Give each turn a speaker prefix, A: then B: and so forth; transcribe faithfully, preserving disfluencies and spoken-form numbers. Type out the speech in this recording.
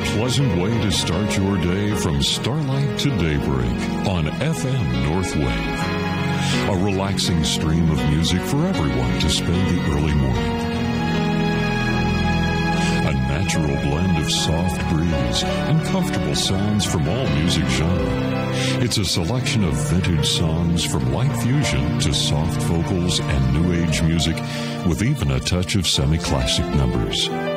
A: pleasant way to start your day from starlight to daybreak on F M North Wave. A relaxing stream of music for everyone to spend the early morning. A natural blend of soft breeze and comfortable sounds from all music genres. It's a selection of vintage songs from light fusion to soft vocals and new age music with even a touch of semi-classic numbers.